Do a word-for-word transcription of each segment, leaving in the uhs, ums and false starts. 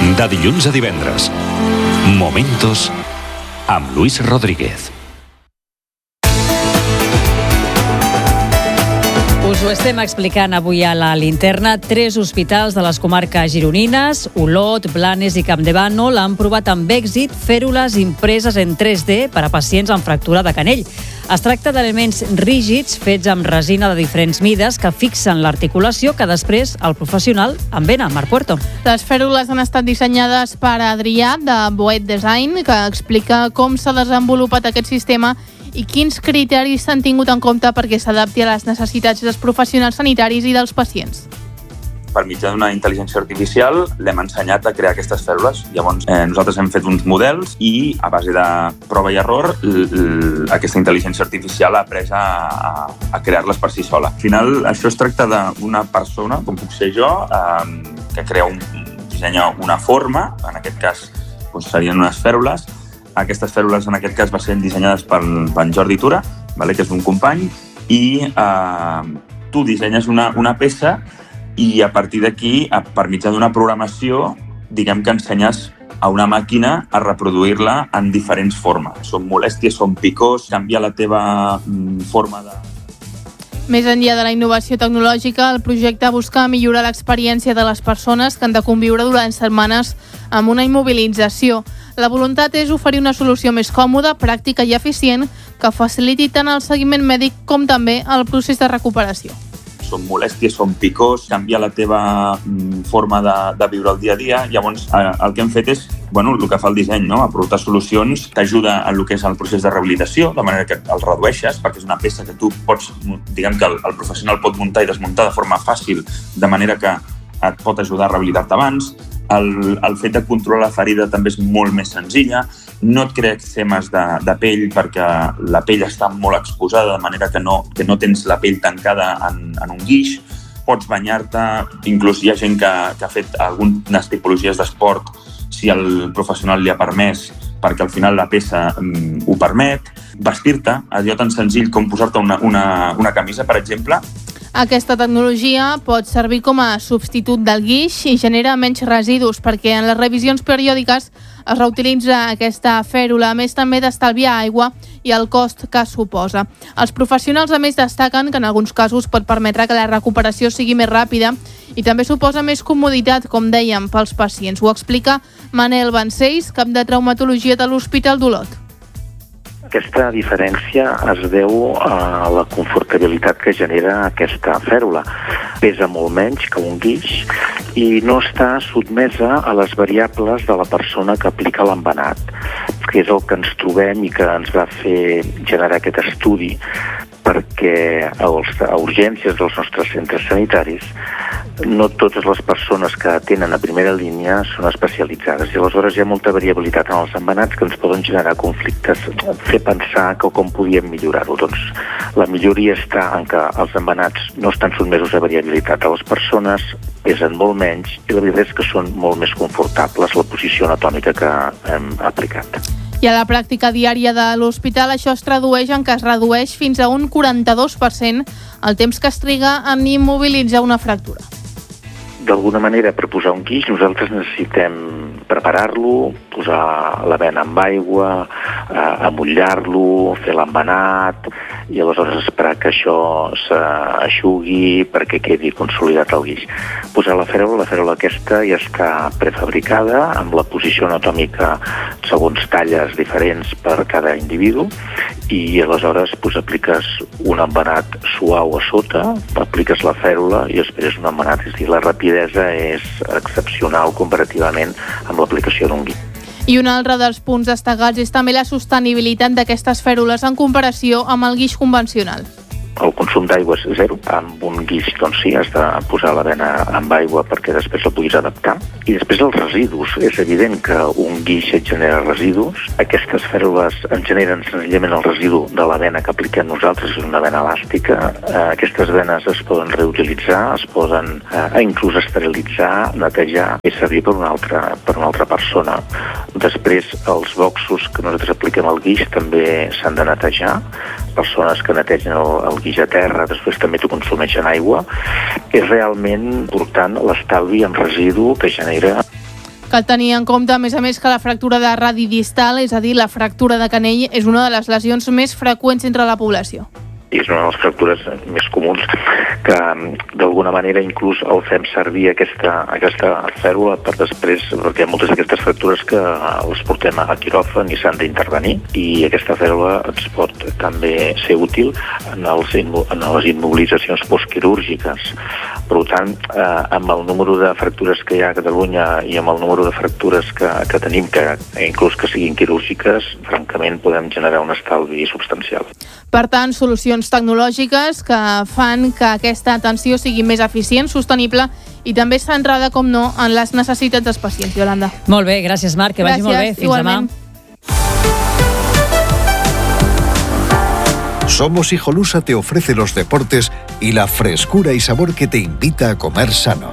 De dilluns a divendres. Momentos amb Luis Rodríguez. Us ho estem explicant avui a la linterna. Tres hospitals de les comarques gironines, Olot, Blanes i Campdevànol, han provat amb èxit fèrules impreses en tres D per a pacients amb fractura de canell. Es tracta d'elements rígids fets amb resina de diferents mides que fixen l'articulació que després el professional envena. Marc Puerto. Les fèrules han estat dissenyades per Adrià, de Boet Design, que explica com s'ha desenvolupat aquest sistema i quins criteris s'han tingut en compte perquè s'adapti a les necessitats dels professionals sanitaris i dels pacients. Per mitjà d'una intel·ligència artificial l'hem ensenyat a crear aquestes fèrules. Llavors, eh, nosaltres hem fet uns models i, a base de prova i error, l- l- aquesta intel·ligència artificial ha après a, a, a crear-les per si sola. Al final, això es tracta d'una persona, com puc ser jo, eh, que crea un, dissenya una forma, en aquest cas doncs, serien unes fèrules. Aquestes fèrules, en aquest cas, van ser dissenyades per, per Jordi Tura, vale, que és un company, i eh, tu dissenyes una, una peça i a partir d'aquí, per mitjà d'una programació, diguem que ensenyes a una màquina a reproduir-la en diferents formes. Són molèsties, són picors, canvia la teva mm, forma de... Més enllà de la innovació tecnològica, el projecte busca millorar l'experiència de les persones que han de conviure durant setmanes amb una immobilització. La voluntat és oferir una solució més còmoda, pràctica i eficient que faciliti tant el seguiment mèdic com també el procés de recuperació. Són molèsties, són picors, canvia la teva mm, forma de, de viure el dia a dia. Llavors, eh, el que hem fet és, bueno, el que fa el disseny, no? Aportar solucions, t'ajuda en el que és el procés de rehabilitació, de manera que el redueixes, perquè és una peça que tu pots, diguem que el, el professional pot muntar i desmuntar de forma fàcil, de manera que et pot ajudar a rehabilitar-te abans. El, el fet de controlar la ferida també és molt més senzilla, no et crea eczemes de, de pell perquè la pell està molt exposada, de manera que no, que no tens la pell tancada en, en un guix. Pots banyar-te, inclús hi ha gent que, que ha fet algunes tipologies d'esport si el professional li ha permès, perquè al final la peça um, ho permet. Vestir-te, allò tan senzill com posar-te una, una, una camisa, per exemple. Aquesta tecnologia pot servir com a substitut del guix i genera menys residus perquè en les revisions periòdiques es reutilitza aquesta fèrula, a més també d'estalviar aigua i el cost que suposa. Els professionals a més destaquen que en alguns casos pot permetre que la recuperació sigui més ràpida i també suposa més comoditat, com dèiem, pels pacients. Ho explica Manel Vancells, cap de traumatologia de l'Hospital d'Olot. Aquesta diferència es deu a la confortabilitat que genera aquesta fèrula. Pesa molt menys que un guix i no està sotmesa a les variables de la persona que aplica l'embenat, que és el que ens trobem i que ens va fer generar aquest estudi, perquè a urgències dels nostres centres sanitaris no totes les persones que atenen a primera línia són especialitzades i aleshores hi ha molta variabilitat en els embenats que ens poden generar conflictes, fer pensar que com podíem millorar-ho. Doncs la milloria està en que els embenats no estan sotmesos a variabilitat a les persones, pesen molt menys i la veritat és que són molt més confortables la posició anatòmica que hem aplicat. I a la pràctica diària de l'hospital això es tradueix en que es redueix fins a un quaranta-dos per cent el temps que es triga en immobilitzar una fractura. D'alguna manera, per posar un guix, nosaltres necessitem preparar-lo, posar la vena amb aigua, eh, amollar-lo, fer l'embenat i aleshores esperar que això s'aixugui perquè quedi consolidat el guix. Posar la fèrula, la fèrula aquesta ja està prefabricada amb la posició anatòmica segons talles diferents per cada individu i aleshores pues, apliques un embenat suau a sota, apliques la fèrula i després un embenat. És a dir, la rapidesa és excepcional comparativament amb l'aplicació d'un guix. I un altre dels punts destacats és també la sostenibilitat d'aquestes fèrules en comparació amb el guix convencional. El consum d'aigua és zero. Amb un guix, doncs sí, has de posar la vena amb aigua perquè després la puguis adaptar. I després els residus. És evident que un guix et genera residus. Aquestes fèrules en generen senzillament el residu de la vena que apliquem nosaltres, és una vena elàstica. Eh, aquestes venes es poden reutilitzar, es poden eh, inclús esterilitzar, netejar i servir per una altra, per una altra persona. Després, els boxos que nosaltres apliquem al guix també s'han de netejar. Persones que netegen el, el guix a terra, després també t'ho consumeixen aigua. És realment important l'estalvi en residu que genera. Cal tenir en compte, a més a més, que la fractura de radi distal, és a dir, la fractura de canell, és una de les lesions més freqüents entre la població. I és una de les fractures més comuns que d'alguna manera inclús el fem servir aquesta, aquesta fèrula per després, perquè hi ha moltes d'aquestes fractures que les portem a quiròfan i s'han d'intervenir, i aquesta fèrula ens pot també ser útil en, els, en les immobilitzacions postquirúrgiques. Per tant, eh, amb el número de fractures que hi ha a Catalunya i amb el número de fractures que, que tenim, que inclús que siguin quirúrgiques, francament podem generar un estalvi substancial. Per tant, solucions tecnològiques que fan que aquesta atenció sigui més eficient, sostenible i també centrada, com no, en les necessitats dels pacients. Yolanda. Molt bé, gràcies, Marc, que gràcies, vagi molt bé. Fins igualment. demà. Somos Hijolusa te ofrece los deportes y la frescura y sabor que te invita a comer sano.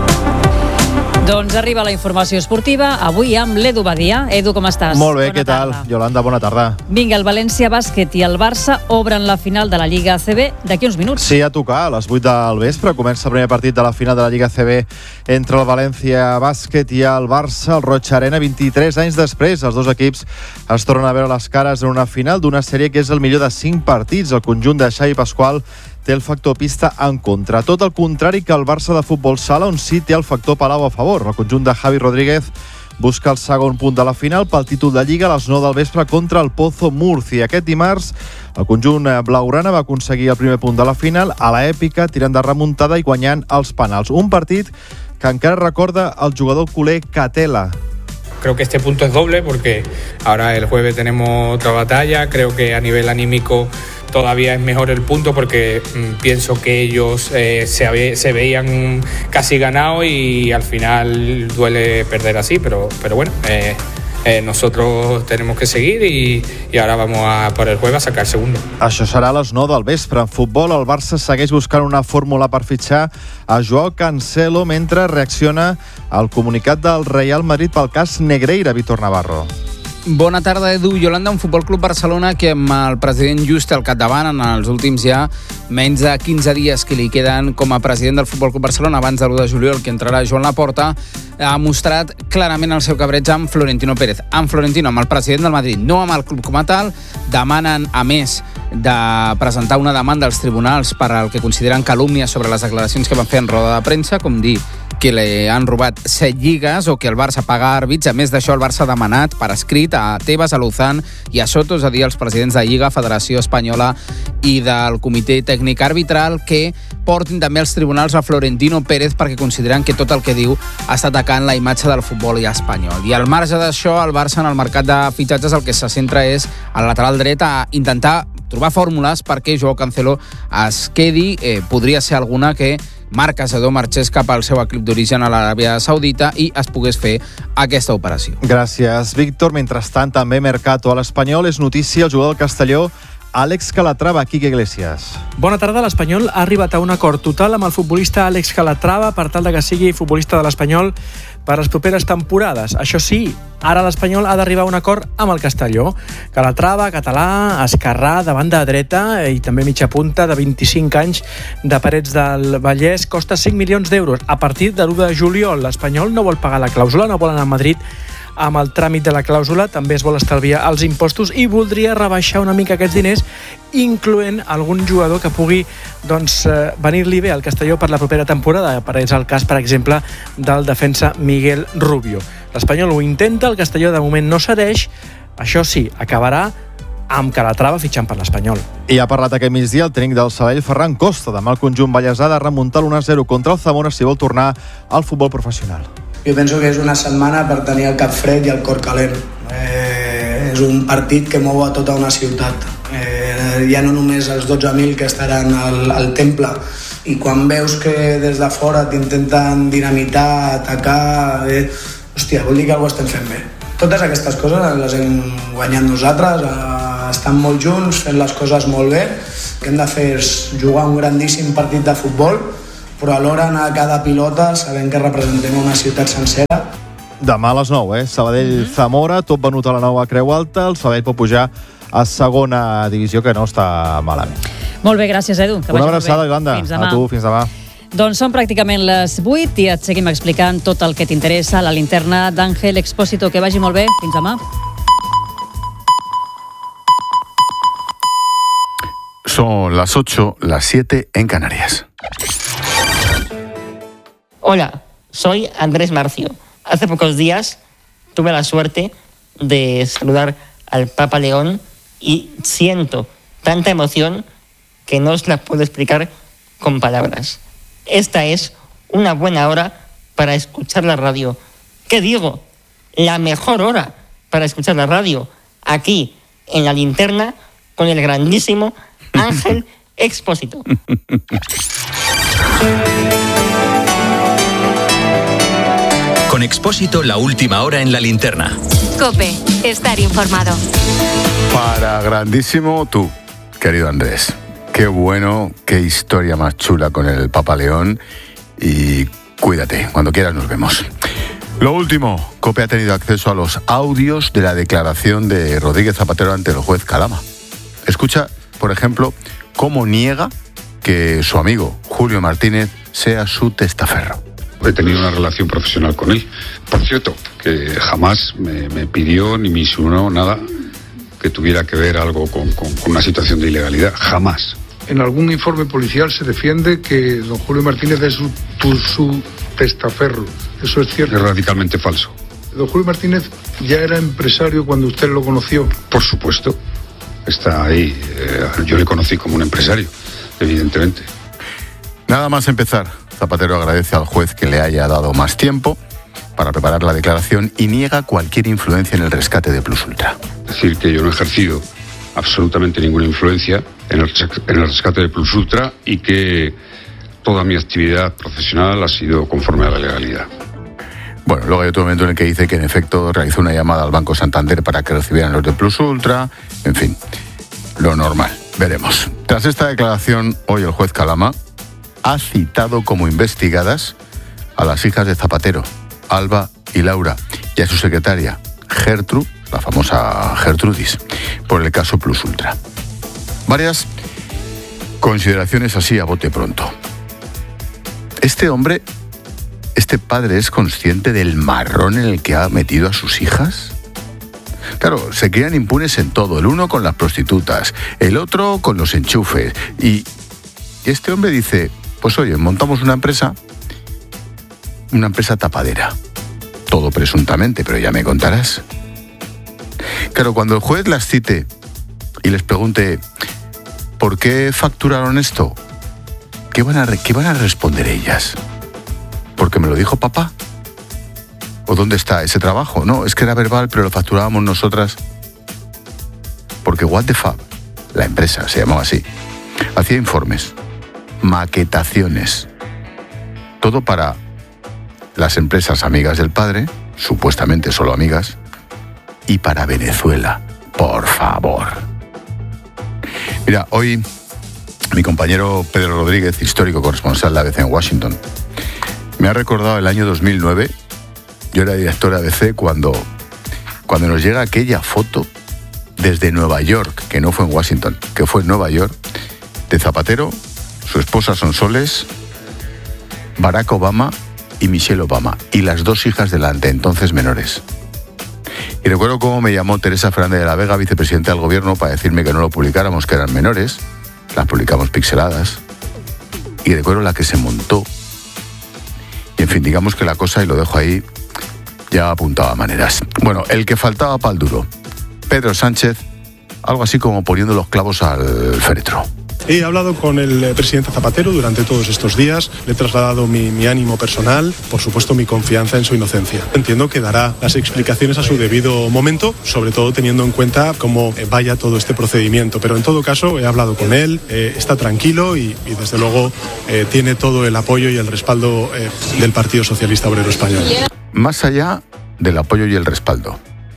Doncs arriba la informació esportiva, avui amb l'Edu Badia. Edu, com estàs? Molt bé, bona què tal? tarda. Yolanda, bona tarda. Vinga, el València Bàsquet i el Barça obren la final de la Lliga A C B d'aquí uns minuts. Sí, a tocar, a les vuit del vespre comença el primer partit de la final de la Lliga A C B entre el València Bàsquet i el Barça, al Roig Arena. Vint-i-tres anys després, els dos equips es tornen a veure les cares en una final d'una sèrie que és el millor de cinc partits. El conjunt de Xavi Pasqual té el factor pista en contra. Tot el contrari que el Barça de futbol sala, on sí té el factor Palau a favor. El conjunt de Javi Rodríguez busca el segon punt de la final pel títol de Lliga a les nou del vespre contra el Pozo Murcia. Aquest dimarts el conjunt blaugrana va aconseguir el primer punt de la final a la èpica, tirant de remuntada i guanyant els penals. Un partit que encara recorda el jugador culer Catela. Creo que este punto es doble porque ahora el jueves tenemos otra batalla. Creo que a nivel anímico todavía es mejor el punto porque mmm, pienso que ellos eh, se, se veían casi ganados y al final duele perder así, pero, pero bueno, eh, eh, nosotros tenemos que seguir y, y ahora vamos a por el jueves a sacar segundo. Això serà a les nou del vespre. En futbol, el Barça segueix buscant una fórmula per fitxar a Joao Cancelo mentre reacciona al comunicat del Real Madrid pel cas Negreira. Víctor Navarro. Bona tarda, Edu. Yolanda, un Futbol Club Barcelona que amb el president Just al capdavant en els últims ja menys de quinze dies que li queden com a president del Futbol Club Barcelona abans de l'u de juliol, que entrarà Joan Laporta, ha mostrat clarament el seu cabreig amb Florentino Pérez. Amb Florentino, amb el president del Madrid, no amb el club com a tal. Demanen, a més de presentar una demanda als tribunals per al que consideren calúmnies sobre les declaracions que van fer en roda de premsa, com dir que li han robat set lligues o que el Barça paga àrbits. A més d'això, el Barça ha demanat per escrit a Tebas, a Luzán i a Soto, és a dir, els presidents de Lliga, Federació Espanyola i del Comitè Tècnic Arbitral, que portin també als tribunals a Florentino Pérez perquè consideren que tot el que diu està atacant la imatge del futbol espanyol. I al marge d'això, el Barça en el mercat de fitxatges el que se centra és al lateral dret a intentar trobar fórmules perquè Joao Cancelo es quedi. Eh, podria ser alguna que Marc Casador marxés cap al seu equip d'origen a l'Aràbia Saudita i es pogués fer aquesta operació. Gràcies, Víctor. Mentrestant, també Mercato a l'Espanyol. És notícia el jugador del Castelló, Àlex Calatrava. Quique Iglesias. Bona tarda. L'Espanyol ha arribat a un acord total amb el futbolista Àlex Calatrava per tal de que sigui futbolista de l'Espanyol per les properes temporades. Això sí, ara l'Espanyol ha d'arribar a un acord amb el Castelló. Calatrava, català, esquerrà, de banda dreta i també mitja punta, de vint-i-cinc anys, de Parets del Vallès, costa cinc milions d'euros. A partir de l'u de juliol, l'Espanyol no vol pagar la clàusula, no vol anar a Madrid amb el tràmit de la clàusula, també es vol estalviar els impostos i voldria rebaixar una mica aquests diners, incloent algun jugador que pugui doncs, eh, venir-li bé al Castelló per la propera temporada. És el cas, per exemple, del defensa Miguel Rubio. L'Espanyol ho intenta, el Castelló de moment no cedeix. Això sí, acabarà amb Calatrava fitxant per l'Espanyol. I ha parlat aquest migdia el tècnic del Sabadell, Ferran Costa. Demà el conjunt ballesà ha de remuntar l'u a zero contra el Zamora si vol tornar al futbol professional. Jo penso que és una setmana per tenir el cap fred i el cor calent. Eh, és un partit que mou a tota una ciutat. Eh, ja no només els dotze mil que estaran al, al temple, i quan veus que des de fora t'intenten dinamitar, atacar, eh, hòstia, vol dir que algú estem fent bé. Totes aquestes coses les hem guanyat nosaltres, eh, estan molt junts, fent les coses molt bé. El que hem de fer és jugar un grandíssim partit de futbol, però alhora anar a cada pilota sabent que representem una ciutat sencera. Demà a les nou, eh? Sabadell-Zamora, tot venut a la nova Creu Alta. El Sabadell pot pujar a segona divisió, que no està malament. Molt bé, gràcies, Edu. Que una abraçada, Yolanda. A tu, fins demà. Doncs són pràcticament les vuit i et seguim explicant tot el que t'interessa a la linterna d'Àngel Expósito. Que vagi molt bé. Fins demà. Son las ocho, las siete en Canarias. Hola, soy Andrés Marcio. Hace pocos días tuve la suerte de saludar al Papa León y siento tanta emoción que no os la puedo explicar con palabras. Esta es una buena hora para escuchar la radio. ¿Qué digo? La mejor hora para escuchar la radio, aquí, en la linterna, con el grandísimo Ángel Expósito. Con Expósito, la última hora en la linterna. COPE, estar informado. Para grandísimo tú, querido Andrés. Qué bueno, qué historia más chula con el Papa León. Y cuídate, cuando quieras nos vemos. Lo último, COPE ha tenido acceso a los audios de la declaración de Rodríguez Zapatero ante el juez Calama. Escucha, por ejemplo, cómo niega que su amigo Julio Martínez sea su testaferro. He tenido una relación profesional con él. Por cierto, que jamás me, me pidió ni me insinuó nada que tuviera que ver algo con, con, con una situación de ilegalidad. Jamás. En algún informe policial se defiende que don Julio Martínez es su, tu, su testaferro. ¿Eso es cierto? Es radicalmente falso. ¿Don Julio Martínez ya era empresario cuando usted lo conoció? Por supuesto. Está ahí. Eh, yo le conocí como un empresario, evidentemente. Nada más empezar, Zapatero agradece al juez que le haya dado más tiempo para preparar la declaración y niega cualquier influencia en el rescate de Plus Ultra. Decir que yo no he ejercido absolutamente ninguna influencia en el, en el rescate de Plus Ultra y que toda mi actividad profesional ha sido conforme a la legalidad. Bueno, luego hay otro momento en el que dice que en efecto realizó una llamada al Banco Santander para que recibieran los de Plus Ultra, en fin, lo normal, veremos. Tras esta declaración, hoy el juez Calama ha citado como investigadas a las hijas de Zapatero, Alba y Laura, y a su secretaria, Gertrude, la famosa Gertrudis, por el caso Plus Ultra. Varias consideraciones así a bote pronto. Este hombre, este padre, ¿es consciente del marrón en el que ha metido a sus hijas? Claro, se quedan impunes en todo, el uno con las prostitutas, el otro con los enchufes, y este hombre dice, pues oye, montamos una empresa, una empresa tapadera. Todo presuntamente, pero ya me contarás. Claro, cuando el juez las cite y les pregunte ¿por qué facturaron esto? ¿Qué van a, qué van a responder ellas? ¿Porque me lo dijo papá? ¿O dónde está ese trabajo? No, es que era verbal, pero lo facturábamos nosotras. Porque What the Fab, la empresa, se llamaba así, hacía informes, maquetaciones, todo para las empresas amigas del padre, supuestamente solo amigas, y para Venezuela, por favor. Mira, hoy mi compañero Pedro Rodríguez, histórico corresponsal de A B C en Washington, me ha recordado el año dos mil nueve. Yo era director de A B C cuando, cuando nos llega aquella foto desde Nueva York, que no fue en Washington, que fue en Nueva York, de Zapatero, su esposa Sonsoles, Barack Obama y Michelle Obama, y las dos hijas delante, entonces menores. Y recuerdo cómo me llamó Teresa Fernández de la Vega, vicepresidenta del gobierno, para decirme que no lo publicáramos, que eran menores. Las publicamos pixeladas. Y recuerdo la que se montó. Y en fin, digamos que la cosa, y lo dejo ahí, ya apuntaba maneras. Bueno, el que faltaba pa'l duro, Pedro Sánchez, algo así como poniendo los clavos al féretro. He hablado con el presidente Zapatero durante todos estos días, le he trasladado mi, mi ánimo personal, por supuesto mi confianza en su inocencia. Entiendo que dará las explicaciones a su debido momento, sobre todo teniendo en cuenta cómo vaya todo este procedimiento. Pero en todo caso he hablado con él, eh, está tranquilo y, y desde luego eh, tiene todo el apoyo y el respaldo eh, del Partido Socialista Obrero Español. Más allá del apoyo y el respaldo,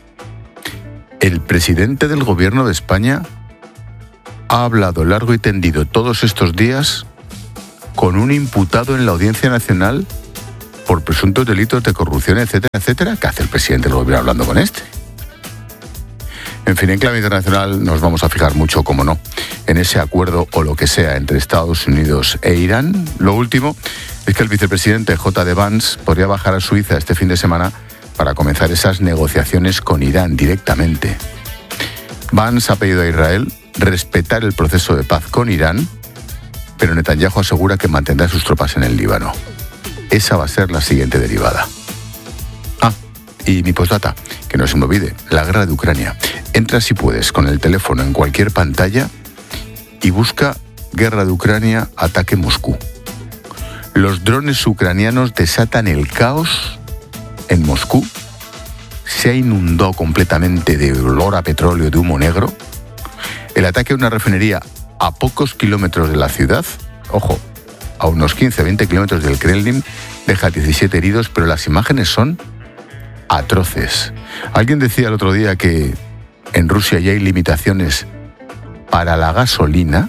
el presidente del gobierno de España ha hablado largo y tendido todos estos días con un imputado en la Audiencia Nacional por presuntos delitos de corrupción, etcétera, etcétera. ¿Qué hace el presidente del gobierno hablando con este? En fin, en clave internacional nos vamos a fijar mucho, como no, en ese acuerdo o lo que sea entre Estados Unidos e Irán. Lo último es que el vicepresidente J D Vance podría bajar a Suiza este fin de semana para comenzar esas negociaciones con Irán directamente. Vance ha pedido a Israel respetar el proceso de paz con Irán, pero Netanyahu asegura que mantendrá sus tropas en el Líbano. Esa va a ser la siguiente derivada. Ah, y mi postdata, que no se me olvide, la guerra de Ucrania. Entra si puedes con el teléfono en cualquier pantalla y busca guerra de Ucrania, ataque Moscú. Los drones ucranianos desatan el caos en Moscú. Se ha inundado completamente de olor a petróleo, de humo negro. El ataque a una refinería a pocos kilómetros de la ciudad, ojo, a unos quince a veinte kilómetros del Kremlin, deja diecisiete heridos, pero las imágenes son atroces. Alguien decía el otro día que en Rusia ya hay limitaciones para la gasolina.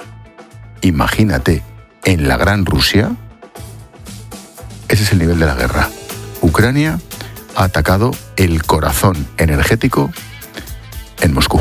Imagínate, en la Gran Rusia. Ese es el nivel de la guerra. Ucrania ha atacado el corazón energético en Moscú.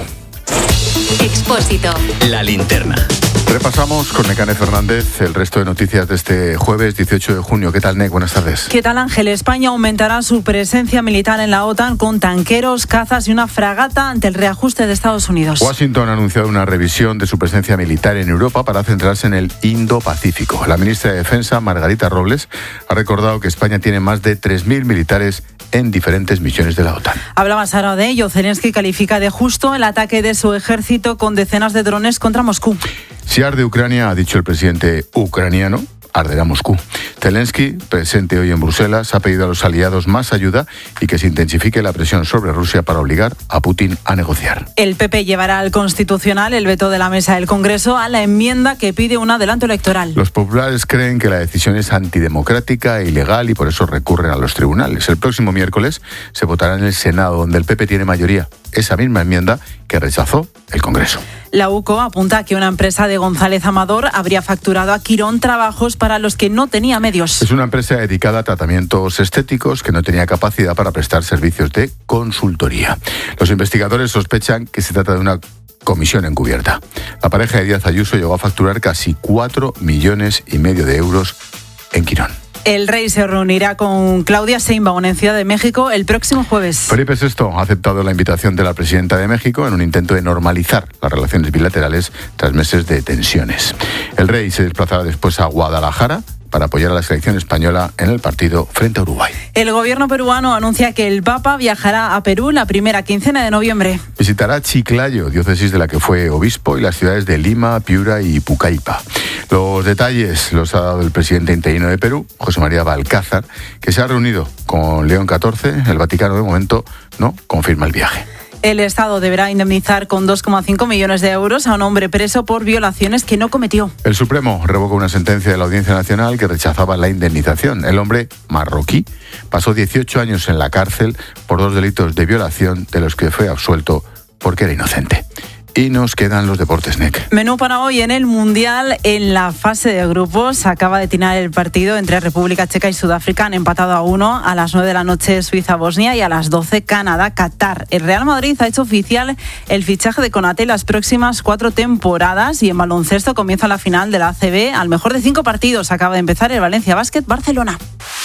Expósito. La linterna. Repasamos con Nekane Fernández el resto de noticias de este jueves dieciocho de junio. ¿Qué tal, Nek? Buenas tardes. ¿Qué tal, Ángel? España aumentará su presencia militar en la OTAN con tanqueros, cazas y una fragata ante el reajuste de Estados Unidos. Washington ha anunciado una revisión de su presencia militar en Europa para centrarse en el Indo-Pacífico. La ministra de Defensa, Margarita Robles, ha recordado que España tiene más de tres mil militares en diferentes misiones de la OTAN. Hablabas ahora de ello. Zelensky califica de justo el ataque de su ejército con decenas de drones contra Moscú. Si arde Ucrania, ha dicho el presidente ucraniano, arderá Moscú. Zelensky, presente hoy en Bruselas, ha pedido a los aliados más ayuda y que se intensifique la presión sobre Rusia para obligar a Putin a negociar. El P P llevará al Constitucional el veto de la mesa del Congreso a la enmienda que pide un adelanto electoral. Los populares creen que la decisión es antidemocrática e ilegal y por eso recurren a los tribunales. El próximo miércoles se votará en el Senado, donde el P P tiene mayoría, esa misma enmienda que rechazó el Congreso. La U C O apunta que una empresa de González Amador habría facturado a Quirón trabajos para los que no tenía medios. Es una empresa dedicada a tratamientos estéticos que no tenía capacidad para prestar servicios de consultoría. Los investigadores sospechan que se trata de una comisión encubierta. La pareja de Díaz Ayuso llegó a facturar casi cuatro millones y medio de euros en Quirón. El rey se reunirá con Claudia Sheinbaum en Ciudad de México el próximo jueves. Felipe sexto ha aceptado la invitación de la presidenta de México en un intento de normalizar las relaciones bilaterales tras meses de tensiones. El rey se desplazará después a Guadalajara para apoyar a la selección española en el partido frente a Uruguay. El gobierno peruano anuncia que el Papa viajará a Perú la primera quincena de noviembre. Visitará Chiclayo, diócesis de la que fue obispo, y las ciudades de Lima, Piura y Pucallpa. Los detalles los ha dado el presidente interino de Perú, José María Balcázar, que se ha reunido con León catorce. El Vaticano, de momento, no confirma el viaje. El Estado deberá indemnizar con dos coma cinco millones de euros a un hombre preso por violaciones que no cometió. El Supremo revocó una sentencia de la Audiencia Nacional que rechazaba la indemnización. El hombre marroquí pasó dieciocho años en la cárcel por dos delitos de violación de los que fue absuelto porque era inocente. Y nos quedan los deportes, N E C. Menú para hoy en el Mundial. En la fase de grupos acaba de tirar el partido entre República Checa y Sudáfrica. Han empatado a uno. A las nueve de la noche Suiza-Bosnia y a las doce Canadá-Qatar. El Real Madrid ha hecho oficial el fichaje de Konaté las próximas cuatro temporadas y en baloncesto comienza la final de la A C B. Al mejor de cinco partidos acaba de empezar el Valencia Basket Barcelona.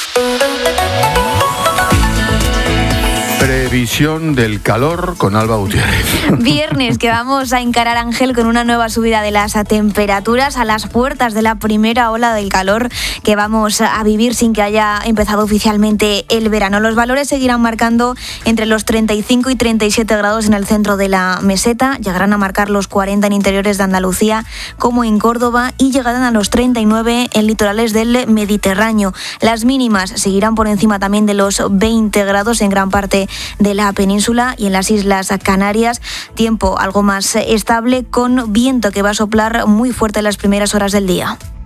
Previsión del calor con Alba Gutiérrez. Viernes que vamos a encarar, Ángel, con una nueva subida de las temperaturas a las puertas de la primera ola del calor que vamos a vivir sin que haya empezado oficialmente el verano. Los valores seguirán marcando entre los treinta y cinco y treinta y siete grados en el centro de la meseta, llegarán a marcar los cuarenta en interiores de Andalucía como en Córdoba y llegarán a los treinta y nueve en litorales del Mediterráneo. Las mínimas seguirán por encima también de los veinte grados en gran parte de la península y en las Islas Canarias, tiempo algo más estable con viento que va a soplar muy fuerte en las primeras horas del día.